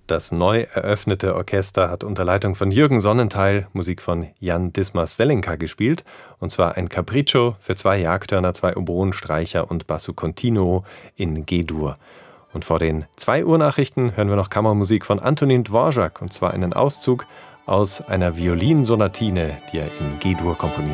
Das neu eröffnete Orchester hat unter Leitung von Jürgen Sonnenthal Musik von Jan Dismas-Selenka gespielt, und zwar ein Capriccio für 2 Jagdhörner, 2 Oboen, Streicher und Basso Continuo in G-Dur. Und vor den 2 Uhr Nachrichten hören wir noch Kammermusik von Antonin Dvorak, und zwar einen Auszug aus einer Violinsonatine, die er in G-Dur komponiert